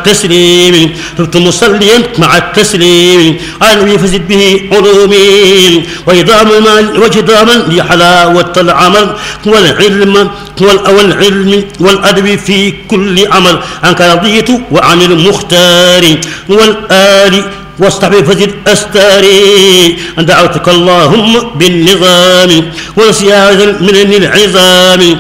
التسليم تبت مصليا مع التسليم على النبي فزد به علومي وجداما لحلاوة العمل والعلم والأدب في كل عمل عنك رضيت وعن المختار والآل واصطحب فزد أستاري دعوتك اللهم بالنظام وسياذا من العظام